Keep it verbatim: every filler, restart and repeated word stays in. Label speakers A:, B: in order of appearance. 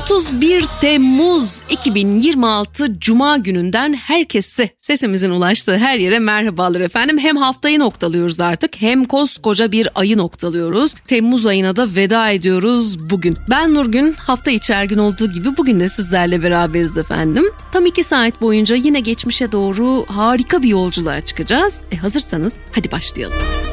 A: otuz bir Temmuz iki bin yirmi altı Cuma gününden herkese sesimizin ulaştığı her yere merhabalar efendim. Hem haftayı noktalıyoruz artık hem koskoca bir ayı noktalıyoruz. Temmuz ayına da veda ediyoruz bugün. Ben Nurgün, hafta içi her gün olduğu gibi bugün de sizlerle beraberiz efendim. Tam iki saat boyunca yine geçmişe doğru harika bir yolculuğa çıkacağız. E hazırsanız hadi başlayalım.